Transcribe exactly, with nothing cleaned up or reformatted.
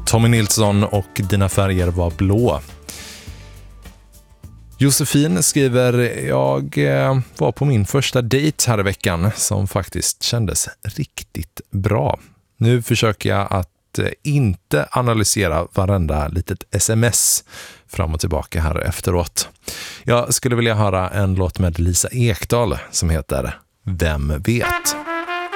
Tommy Nilsson och Dina färger var blå. Josefin skriver, jag var på min första dejt här i veckan som faktiskt kändes riktigt bra. Nu försöker jag att inte analysera varenda litet sms fram och tillbaka här efteråt. Jag skulle vilja höra en låt med Lisa Ekdahl som heter Vem vet?